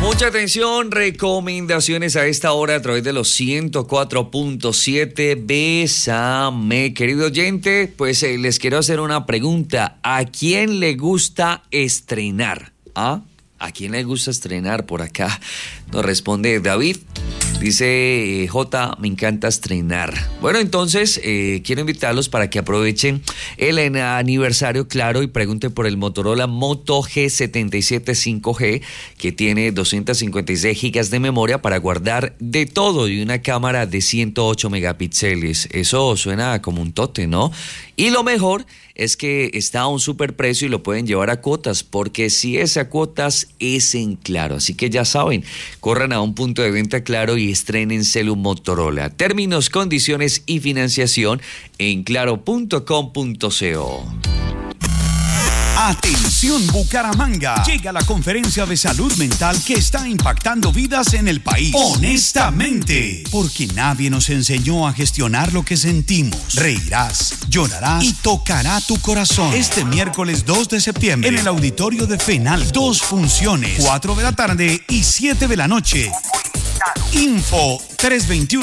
Mucha atención, recomendaciones a esta hora a través de los 104.7. Bésame, querido oyente, pues les quiero hacer una pregunta. ¿A quién le gusta estrenar? ¿Ah? ¿A quién le gusta estrenar? Por acá nos responde David. Dice J, me encanta estrenar. Bueno, entonces quiero invitarlos para que aprovechen el aniversario, claro, y pregunten por el Motorola Moto G77 5G, que tiene 256 gigas de memoria para guardar de todo y una cámara de 108 megapíxeles. Eso suena como un tote, ¿no? Y lo mejor es que está a un super precio y lo pueden llevar a cuotas, porque si es a cuotas es en Claro. Así que ya saben, corran a un punto de venta Claro y estrenen celu Motorola. Términos, condiciones y financiación en claro.com.co. Atención Bucaramanga, llega la conferencia de salud mental que está impactando vidas en el país. Honestamente, porque nadie nos enseñó a gestionar lo que sentimos. Reirás, llorarás y tocará tu corazón. Este miércoles 2 de septiembre en el auditorio de FENAL, 2 funciones, 4 de la tarde y 7 de la noche. Info 321